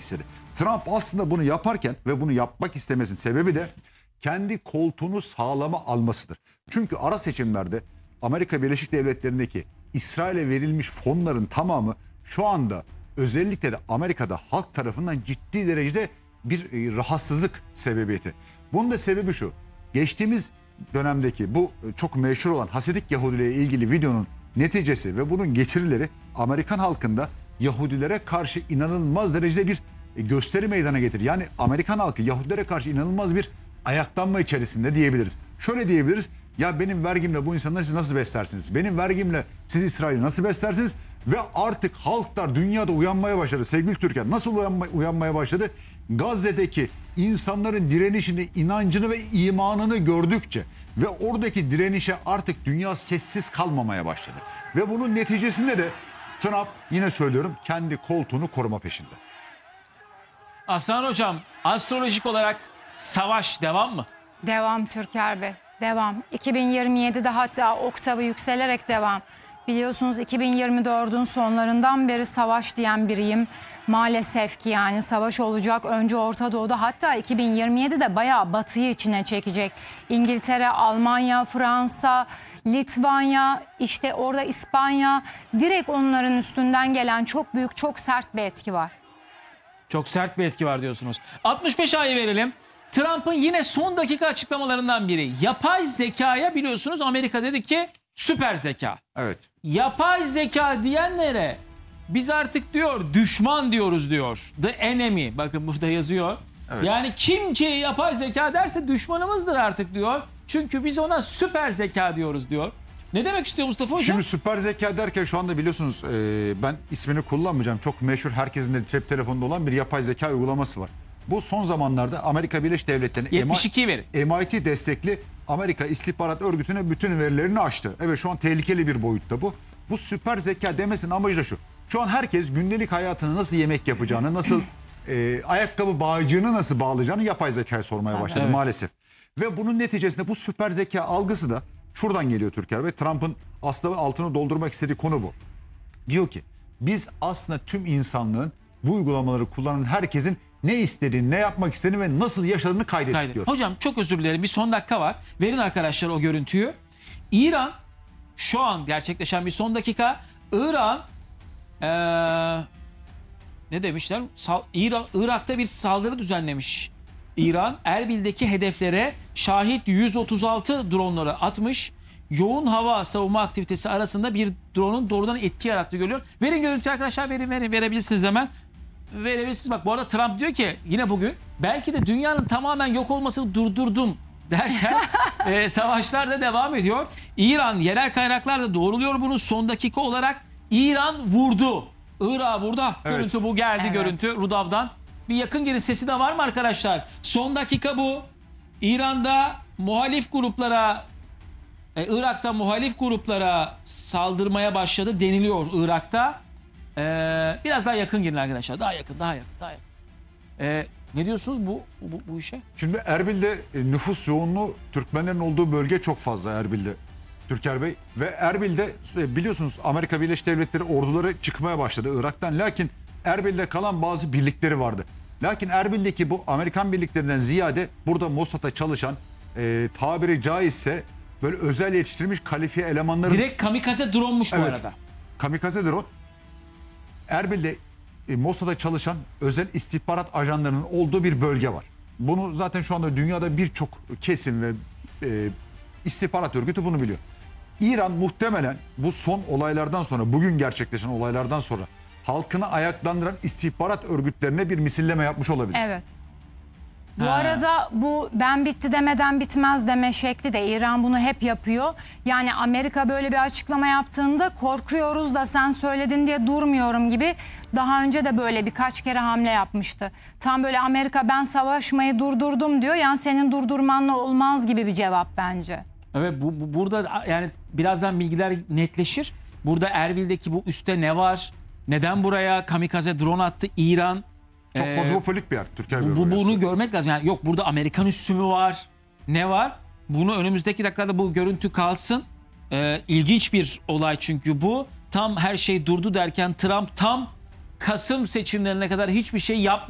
istedi. Trump aslında bunu yaparken ve bunu yapmak istemesinin sebebi de kendi koltuğunu sağlama almasıdır. Çünkü ara seçimlerde Amerika Birleşik Devletleri'ndeki İsrail'e verilmiş fonların tamamı şu anda özellikle de Amerika'da halk tarafından ciddi derecede bir rahatsızlık sebebiyeti. Bunun da sebebi şu. Geçtiğimiz dönemdeki bu çok meşhur olan Hasidik Yahudiliğe ilgili videonun neticesi ve bunun getirileri Amerikan halkında Yahudilere karşı inanılmaz derecede bir gösteri meydana getirir. Yani Amerikan halkı Yahudilere karşı inanılmaz bir ayaklanma içerisinde diyebiliriz. Şöyle diyebiliriz. Ya benim vergimle bu insanları siz nasıl beslersiniz? Benim vergimle siz İsrail'i nasıl beslersiniz? Ve artık halklar dünyada uyanmaya başladı. Sevgili Türkiye nasıl uyanmaya başladı? Gazze'deki insanların direnişini, inancını ve imanını gördükçe ve oradaki direnişe artık dünya sessiz kalmamaya başladı. Ve bunun neticesinde de Trump, yine söylüyorum, kendi koltuğunu koruma peşinde. Aslan Hocam, astrolojik olarak savaş devam mı? Devam Türker Bey, devam. 2027'de hatta oktavı yükselerek devam. Biliyorsunuz 2024'ün sonlarından beri savaş diyen biriyim. Maalesef ki yani savaş olacak önce Orta Doğu'da, hatta 2027'de bayağı batıyı içine çekecek. İngiltere, Almanya, Fransa, Litvanya, işte orada İspanya, direkt onların üstünden gelen çok büyük, çok sert bir etki var. Çok sert bir etki var diyorsunuz. 65 ayı verelim. Trump'ın yine son dakika açıklamalarından biri. Yapay zekaya biliyorsunuz Amerika dedi ki süper zeka. Evet. Yapay zeka diyenlere biz artık diyor düşman diyoruz diyor. The enemy. Bakın burada yazıyor. Evet. Yani kim ki yapay zeka derse düşmanımızdır artık diyor. Çünkü biz ona süper zeka diyoruz diyor. Ne demek istiyor Mustafa Hocam? Şimdi süper zeka derken şu anda biliyorsunuz ben ismini kullanmayacağım. Çok meşhur, herkesin de cep telefonunda olan bir yapay zeka uygulaması var. Bu son zamanlarda Amerika Birleşik Devletleri'nin 72 verin. MIT destekli Amerika İstihbarat Örgütü'ne bütün verilerini açtı. Evet, şu an tehlikeli bir boyutta bu. Bu süper zeka demesinin amacı da şu. Şu an herkes gündelik hayatını nasıl yemek yapacağını, nasıl ayakkabı bağcığını nasıl bağlayacağını yapay zekaya sormaya başladı Evet. maalesef. Ve bunun neticesinde bu süper zeka algısı da şuradan geliyor Türker, ve Trump'ın aslında altını doldurmak istediği konu bu. Diyor ki biz aslında tüm insanlığın bu uygulamaları kullanan herkesin ne istediğini, ne yapmak istediğini ve nasıl yaşadığını kaydettik diyor. Hocam çok özür dilerim, bir son dakika var. Verin arkadaşlar o görüntüyü. İran şu an gerçekleşen bir son dakika. İran ne demişler? Irak'ta bir saldırı düzenlemiş. İran Erbil'deki hedeflere Şahit 136 dronları atmış. Yoğun hava savunma aktivitesi arasında bir drone'un doğrudan etki yarattığı görülüyor. Verin görüntüyü arkadaşlar, verebilirsiniz hemen. Verebilirsiniz. Bak bu arada Trump diyor ki yine bugün belki de dünyanın tamamen yok olmasını durdurdum derken savaşlar da devam ediyor. İran yerel kaynaklarda doğruluyor bunu son dakika olarak. İran vurdu. Irak'a vurdu. Evet. Görüntü bu geldi, Evet. görüntü Rudav'dan. Bir yakın geri sesi de var mı arkadaşlar? Son dakika bu. İran'da muhalif gruplara Irak'ta muhalif gruplara saldırmaya başladı deniliyor Irak'ta. Biraz daha yakın girin arkadaşlar. Daha yakın. Ne diyorsunuz bu işe? Şimdi Erbil'de nüfus yoğunluğu, Türkmenlerin olduğu bölge çok fazla Erbil'de Türker Bey. Ve Erbil'de biliyorsunuz Amerika Birleşik Devletleri orduları çıkmaya başladı Irak'tan. Lakin Erbil'de kalan bazı birlikleri vardı. Lakin Erbil'deki bu Amerikan birliklerinden ziyade burada Mossad'a çalışan tabiri caizse böyle özel yetiştirilmiş kalifiye elemanların... Direkt kamikaze drone'muş bu Evet. arada. Kamikaze drone. Erbil'de Mossad'a çalışan özel istihbarat ajanlarının olduğu bir bölge var. Bunu zaten şu anda dünyada birçok kesim ve istihbarat örgütü bunu biliyor. İran muhtemelen bu son olaylardan sonra, bugün gerçekleşen olaylardan sonra halkını ayaklandıran istihbarat örgütlerine bir misilleme yapmış olabilir. Evet. Bu arada bu ben bitti demeden bitmez deme şekli de İran bunu hep yapıyor. Yani Amerika böyle bir açıklama yaptığında korkuyoruz da sen söyledin diye durmuyorum gibi, daha önce de böyle birkaç kere hamle yapmıştı. Tam böyle Amerika ben savaşmayı durdurdum diyor, yani senin durdurmanla olmaz gibi bir cevap bence. Evet, burada yani birazdan bilgiler netleşir. Burada Erbil'deki bu üste ne var? Neden buraya kamikaze drone attı İran? Çok kozmopolit bir yer Türkiye bölgesi. Bunu görmek lazım. Yani yok burada Amerikan üssü mü var? Ne var? Bunu önümüzdeki dakikada bu görüntü kalsın. İlginç bir olay çünkü bu. Tam her şey durdu derken Trump tam Kasım seçimlerine kadar hiçbir şey yapmadı.